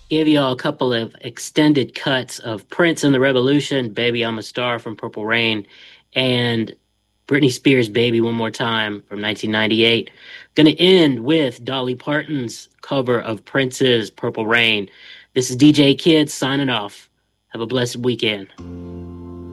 Give y'all a couple of extended cuts of Prince and the Revolution, Baby I'm a Star from Purple Rain, and Britney Spears' Baby One More Time from 1998. Gonna end with Dolly Parton's cover of Prince's Purple Rain. This is DJ Kid signing off. Have a blessed weekend.